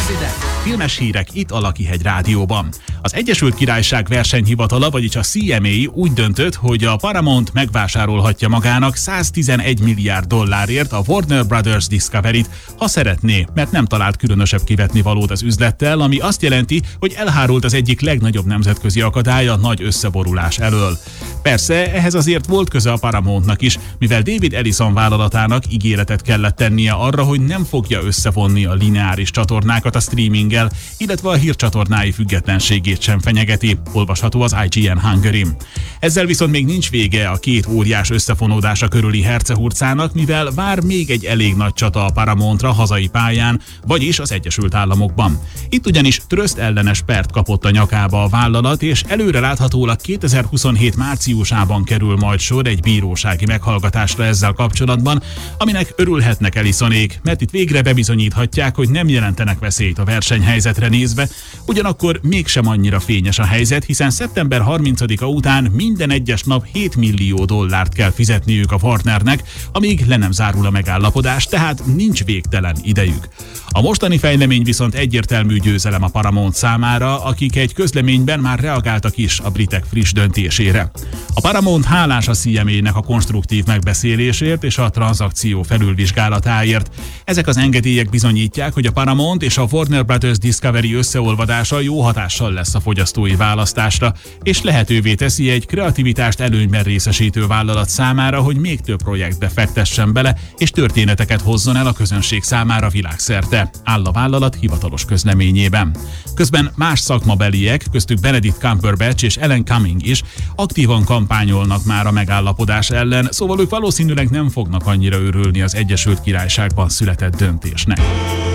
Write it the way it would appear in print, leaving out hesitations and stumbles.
Filmes hírek itt a Lakihegy Rádióban. Az Egyesült Királyság versenyhivatala, vagyis a CMA úgy döntött, hogy a Paramount megvásárolhatja magának $111 milliárd a Warner Brothers Discovery-t, ha szeretné, mert nem talált különösebb kivetnivalót az üzlettel, ami azt jelenti, hogy elhárult az egyik legnagyobb nemzetközi akadály a nagy összeborulás elől. Persze, ehhez azért volt köze a Paramountnak is, mivel David Ellison vállalatának ígéretet kellett tennie arra, hogy nem fogja összevonni a lineáris csatornákat a streaminggel, illetve a hírcsatornái függetlenségét sem fenyegeti, olvasható az IGN Hungary. Ezzel viszont még nincs vége a két óriás összefonódása körüli hercehurcának, mivel vár még egy elég nagy csata a Paramountra hazai pályán, vagyis az Egyesült Államokban. Itt ugyanis tröszt ellenes pert kapott a nyakába a vállalat, és előreláthatólag 2027 márciusában kerül majd sor egy bírósági meghallgatásra ezzel kapcsolatban, aminek örülhetnek Ellisonék, mert itt végre bebizonyíthatják, hogy nem jelentenek veszélyt a versenyhelyzetre nézve, ugyanakkor mégsem annyira fényes a helyzet, hiszen szeptember 30-a után minden egyes nap $7 millió kell fizetniük a Warnernek, amíg le nem zárul a megállapodás, tehát nincs végtelen idejük. A mostani fejlemény viszont egyértelmű győzelem a Paramount számára, akik egy közleményben már reagáltak is a britek friss döntésére. A Paramount hálás a CMA-nek a konstruktív megbeszélésért és a tranzakció felülvizsgálatáért. Ezek az engedélyek bizonyítják, hogy a Paramount és a Warner Brothers Discovery összeolvadása jó hatással lesz a fogyasztói választásra, és lehetővé teszi egy kreativitást előnyben részesítő vállalat számára, hogy még több projektbe fektessen bele, és történeteket hozzon el a közönség számára világszerte, áll a vállalat hivatalos közleményében. Közben más szakmabeliek, köztük Benedict Cumberbatch és Alan Cumming is aktívan kampányolnak már a megállapodás ellen, szóval ők valószínűleg nem fognak annyira örülni az Egyesült Királyságban született döntésnek.